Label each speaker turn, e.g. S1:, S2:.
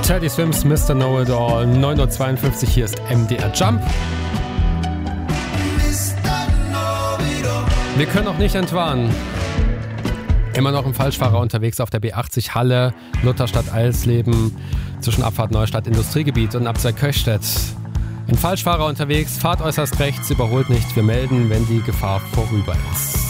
S1: Teddy Swims, Mr. Know-It-All, 9.52 Uhr, hier ist MDR Jump. Wir können auch nicht entwarnen. Immer noch im Falschfahrer unterwegs auf der B80 Halle, Lutherstadt Eisleben, zwischen Abfahrt Neustadt Industriegebiet und Abseit Köchstedt. Im Falschfahrer unterwegs, fahrt äußerst rechts, überholt nicht. Wir melden, wenn die Gefahr vorüber ist.